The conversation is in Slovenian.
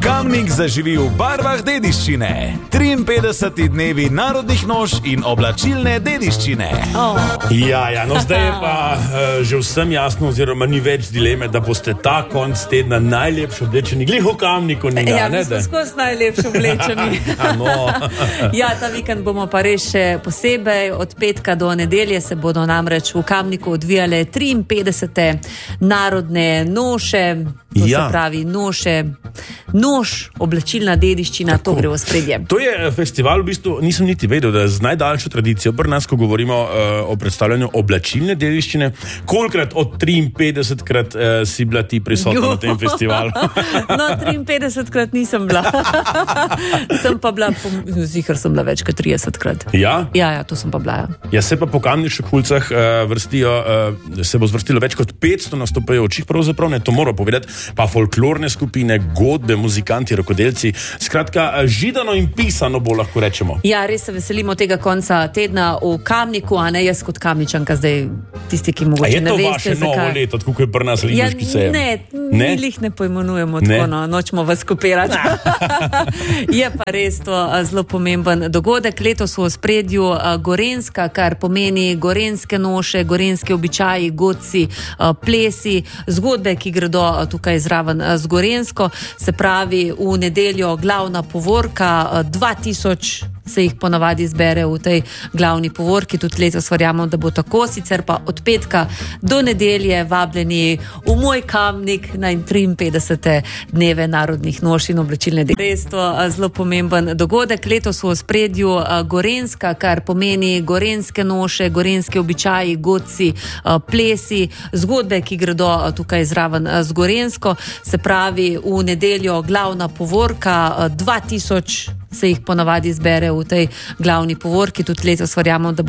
Kamnik zaživi v barvah dediščine. 53 dnevi narodnih noš in oblačilne dediščine. Ja, no zdaj je pa že vsem jasno, oziroma ni več dileme, da boste ta konc tedna najlepše oblečeni. Glih v Kamniku ni ga, ne? Ja, mi smo skozi najlepše oblečeni. Ja, ta vikend bomo pa res še posebej. Od petka do nedelje se bodo namreč v Kamniku odvijale 53. narodne noše. To se pravi noš, oblačilna dediščina, to gre v spredje. To je festival, v bistvu nisem niti vedel, da je z najdaljšo tradicijo pri nas, ko govorimo o predstavljanju oblačilne dediščine. Kolikrat od 53krat si bila ti prisotna na tem festivalu? No, 53krat nisem bila. Sem pa bila, zihar sem bila več kot 30krat. Ja? Ja, to sem pa bila. Ja, se pa po Kamniških ulicah se bo zvrstilo več kot 500 nastopajočih, pravzaprav, ne, to moram povedati, pa folklorne skupine, godbe, muzikanti, rokodelci. Skratka, židano in pisano bo, lahko rečemo. Ja, res se veselimo tega konca tedna v Kamniku, a ne jaz kot Kamničanka, zdaj tisti, ki mogoče ne veste, zakaj. A je to vaše novo leto, tako je pri nas Ribiški sejem? Ne, mi jih ne pojmenujemo tako, nočemo vas kopirati. Je pa res to zelo pomemben dogodek. Letos v ospredju Gorenjska, kar pomeni gorenjske noše, gorenjski običaji, godci, plesi, zgodbe, ki gredo tukaj zraven z Gorenjsko. Se pravi, v nedeljo glavna povorka, 2000 se jih ponavadi zbere v tej glavni povorki, tudi letos verjamem, da bo tako, sicer pa od petka do nedelje vabljeni v moj Kamnik na 53. dneve narodnih noš in oblačilne dediščine. Res to zelo pomemben dogodek. Letos v ospredju Gorenjska, kar pomeni gorenjske noše, gorenjski običaji, godci, plesi, zgodbe, ki gredo tukaj zraven z Gorenjsko. Se pravi, v nedeljo glavna povorka, 2000 se jih ponavadi zbere v tej glavni povorki, tudi letos verjamem, da bo